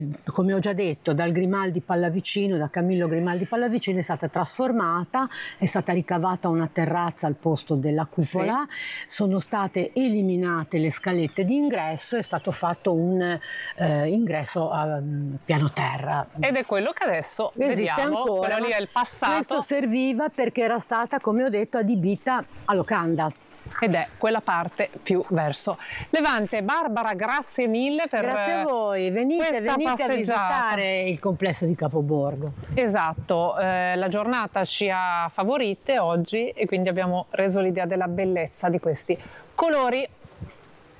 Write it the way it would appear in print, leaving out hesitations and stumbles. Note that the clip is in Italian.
come ho già detto, dal Grimaldi Pallavicino, da Camillo Grimaldi Pallavicino, è stata trasformata, è stata ricavata una terrazza al posto della cupola, sì. Sono state eliminate le scalette di ingresso, è stato fatto un ingresso a piano terra. Ed è quello che adesso esiste vediamo, ancora. quello lì è il passato. Questo serviva perché era stata, come ho detto, adibita a locanda. Ed è quella parte più verso Levante. Barbara, grazie mille per grazie a voi, venite a visitare il complesso di Capoborgo. Esatto, la giornata ci ha favorite oggi e quindi abbiamo reso l'idea della bellezza di questi colori